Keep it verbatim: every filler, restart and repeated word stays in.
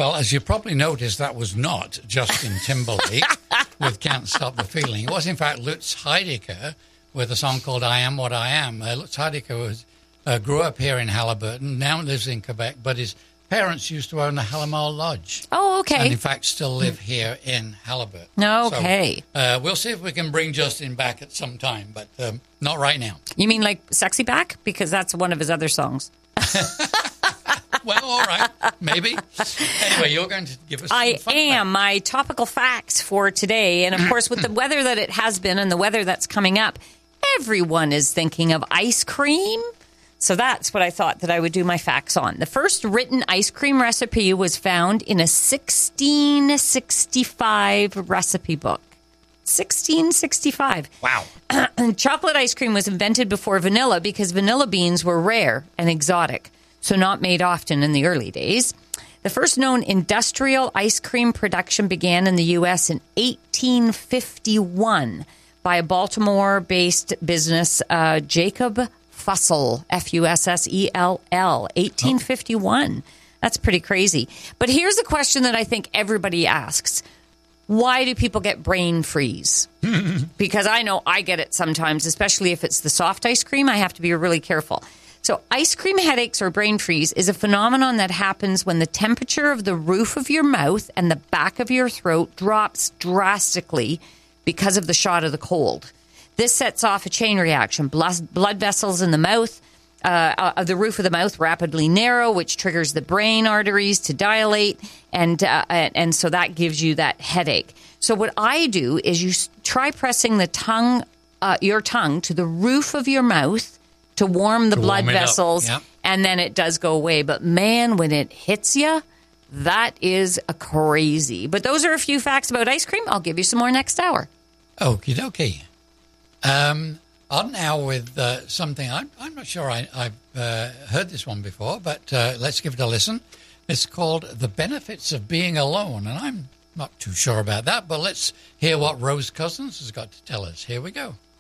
Well, as you probably noticed, that was not Justin Timberlake with Can't Stop the Feeling. It was, in fact, Lutz Heidecke with a song called I Am What I Am. Uh, Lutz Heidecke was, uh, grew up here in Halliburton, now lives in Quebec, but his parents used to own the Halimar Lodge. Oh, okay. And, in fact, still live here in Halliburton. Okay. So, uh, we'll see if we can bring Justin back at some time, but um, not right now. You mean like Sexy Back? Because that's one of his other songs. Well, all right, maybe. Anyway, you're going to give us some I fun am. facts. My topical facts for today. And, of course, with the weather that it has been and the weather that's coming up, everyone is thinking of ice cream. So that's what I thought that I would do my facts on. The first written ice cream recipe was found in a sixteen sixty-five recipe book. sixteen sixty-five. Wow. Chocolate ice cream was invented before vanilla because vanilla beans were rare and exotic, so not made often in the early days. The first known industrial ice cream production began in the U S in eighteen fifty-one by a Baltimore-based business, uh, Jacob Fussell, F U S S E L L, eighteen fifty-one. That's pretty crazy. But here's a question that I think everybody asks. Why do people get brain freeze? Because I know I get it sometimes, especially if it's the soft ice cream. I have to be really careful. So ice cream headaches or brain freeze is a phenomenon that happens when the temperature of the roof of your mouth and the back of your throat drops drastically because of the shot of the cold. This sets off a chain reaction. Blood, blood vessels in the mouth, uh, uh, the roof of the mouth rapidly narrow, which triggers the brain arteries to dilate, and uh, and so that gives you that headache. So what I do is you try pressing the tongue, uh, your tongue, to the roof of your mouth to warm the To blood warm it up. vessels, Yep. and then it does go away. But man, when it hits you, that is a crazy. But those are a few facts about ice cream. I'll give you some more next hour. Okie dokie. Um, on now with uh, something, I'm, I'm not sure I, I've uh, heard this one before, but uh, let's give it a listen. It's called The Benefits of Being Alone, and I'm not too sure about that, but let's hear what Rose Cousins has got to tell us. Here we go.